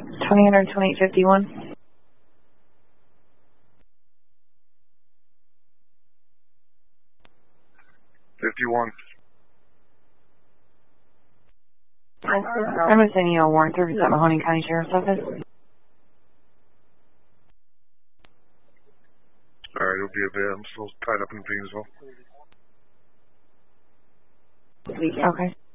20-28-51. I'm going to send you a warrant service at Mahoning County Sheriff's Office. Alright, it'll be a bit. I'm still tied up in Painesville. Okay.